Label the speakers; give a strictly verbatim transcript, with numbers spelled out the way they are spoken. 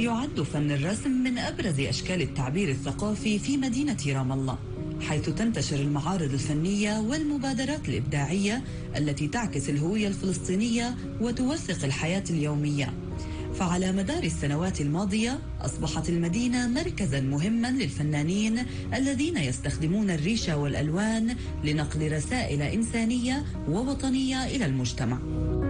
Speaker 1: يعد فن الرسم من أبرز أشكال التعبير الثقافي في مدينة رام الله، حيث تنتشر المعارض الفنية والمبادرات الإبداعية التي تعكس الهوية الفلسطينية وتوثق الحياة اليومية. فعلى مدار السنوات الماضية أصبحت المدينة مركزا مهما للفنانين الذين يستخدمون الريشة والألوان لنقل رسائل إنسانية ووطنية إلى المجتمع.